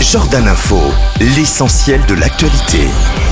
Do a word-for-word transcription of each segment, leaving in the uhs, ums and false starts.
Jordan Info, l'essentiel de l'actualité.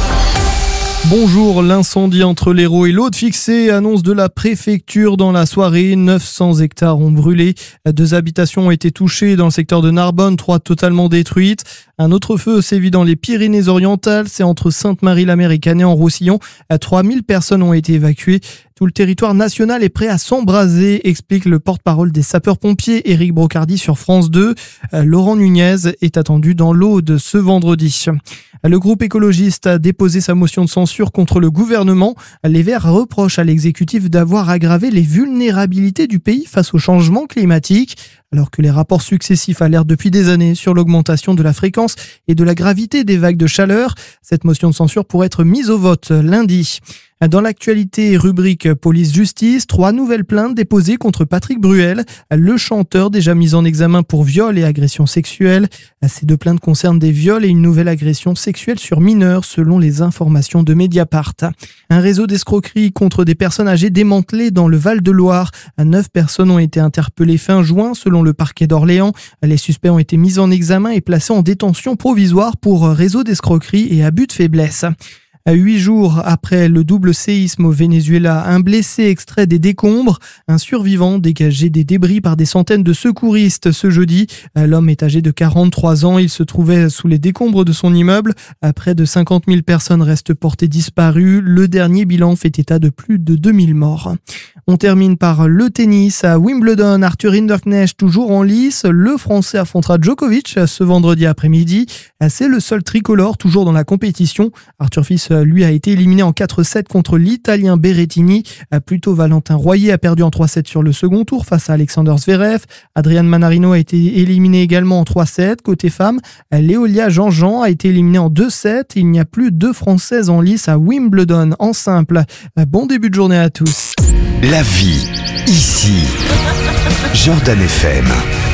Bonjour, l'incendie entre l'Hérault et l'Aude fixé, annonce de la préfecture dans la soirée. neuf cents hectares ont brûlé. Deux habitations ont été touchées dans le secteur de Narbonne, trois totalement détruites. Un autre feu sévit dans les Pyrénées-Orientales, c'est entre Sainte-Marie-la-Mer et Canet-en-Roussillon. trois mille personnes ont été évacuées. Tout le territoire national est prêt à s'embraser, explique le porte-parole des sapeurs-pompiers, Éric Brocardi sur France deux. Laurent Nunez est attendu dans l'Aude ce vendredi. Le groupe écologiste a déposé sa motion de censure contre le gouvernement. Les Verts reprochent à l'exécutif d'avoir aggravé les vulnérabilités du pays face au changement climatique, alors que les rapports successifs alertent depuis des années sur l'augmentation de la fréquence et de la gravité des vagues de chaleur. Cette motion de censure pourrait être mise au vote lundi. Dans l'actualité, rubrique police-justice, trois nouvelles plaintes déposées contre Patrick Bruel, le chanteur déjà mis en examen pour viol et agression sexuelle. Ces deux plaintes concernent des viols et une nouvelle agression sexuelle sur mineurs, selon les informations de Mediapart. Un réseau d'escroquerie contre des personnes âgées démantelé dans le Val-de-Loire. Neuf personnes ont été interpellées fin juin, selon le parquet d'Orléans. Les suspects ont été mis en examen et placés en détention provisoire pour réseau d'escroquerie et abus de faiblesse. À huit jours après le double séisme au Venezuela, un blessé extrait des décombres, un survivant dégagé des débris par des centaines de secouristes ce jeudi. L'homme est âgé de quarante-trois ans, il se trouvait sous les décombres de son immeuble. Près de cinquante mille personnes restent portées disparues. Le dernier bilan fait état de plus de deux mille morts. On termine par le tennis. À Wimbledon, Arthur Hinderknecht toujours en lice. Le Français affrontera Djokovic ce vendredi après-midi. C'est le seul tricolore toujours dans la compétition. Arthur Fils, lui, a été éliminé en quatre sept contre l'Italien Berrettini. Plus tôt, Valentin Royer a perdu en trois sept sur le second tour face à Alexander Zverev. Adrian Manarino a été éliminé également en trois sept. Côté femmes, Léolia Jean-Jean a été éliminée en deux sept. Il n'y a plus deux Françaises en lice à Wimbledon en simple. Bon début de journée à tous. La vie, ici. Jordan F M.